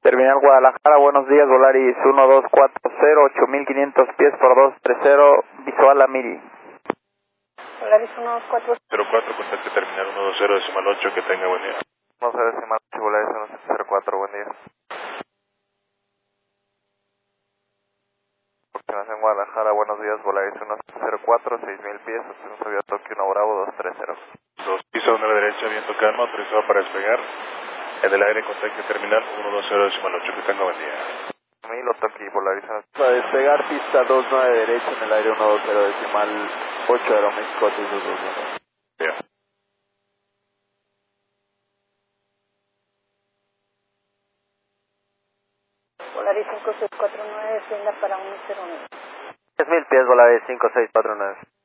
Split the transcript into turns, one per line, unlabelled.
Terminal Guadalajara, buenos días, Volaris 1240, 8500 pies por 230, visual a Miri.
Volaris 1240.
04, contacte terminal 120.8, que tenga buen día.
120.8, Volaris 1704, buen día. Aproximación Guadalajara, buenos días, Volaris 1704, 6000 pies, un Sevilla Tokio 1 Bravo 230.
Dos pisos a la derecha, viento calma, autorizado para despegar. En el aire, contacte terminal 120.8, que tenga buen día.
Milo Toki, Volaris.
Para despegar pista 29 derecha en el aire 120.8 Aeroméxico 622.
Bien.
Volaris 5649, descienda para 109.
10.000 pies, Volaris 5649.